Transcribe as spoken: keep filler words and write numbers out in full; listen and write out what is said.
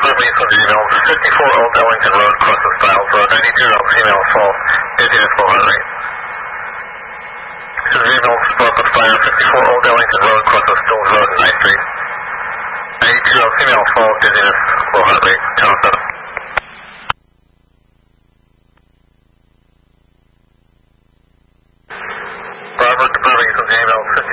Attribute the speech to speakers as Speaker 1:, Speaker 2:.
Speaker 1: confirming some emails. fifty-four Old Ellington Road, Crosses Styles Road. ninety-zero female false, dizziness, low heart rate. This is email spark with fire. fifty-four Old Ellington Road, Crosses Stills Road, ninth Street. ninety-zero female false, dizziness, low heart rate. Channel seven. Robert confirming some emails.